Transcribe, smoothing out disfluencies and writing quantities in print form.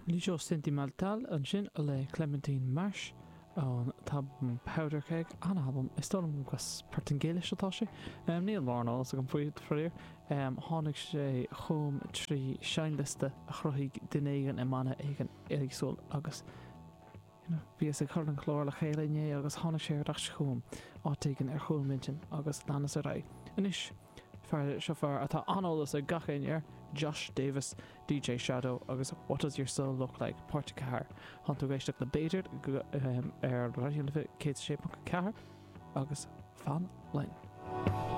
Líseo sentimental an sin a le Clementine Marsh an tabm Powder Keg an album is stom gus pertingéiles atá sé. Níl marná a an fuid fréir. Tháinig sé chum trí seinliste a chruigh dunéigen I mana éigen éigsúil agus bhí a chu an chlór le chéilené agus tháinig sé ar chum áitigin ar chummintin agus danas a ra. Inis fear seofar atá análas a gachéinear Josh Davis, DJ Shadow agus What Does Your Soul Look Like Páirte Cahar. Hantu géisteach le béidir ar radio le cé sé ceathar agus fan lein.